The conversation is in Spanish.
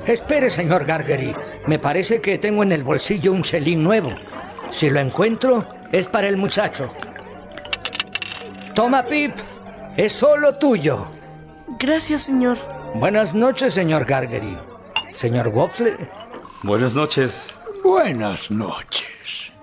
Espere, señor Gargery. Me parece que tengo en el bolsillo un chelín nuevo. Si lo encuentro, es para el muchacho. Toma, Pip. Es solo tuyo. Gracias, señor. Buenas noches, señor Gargery. Señor Wopsle. Buenas noches. Buenas noches.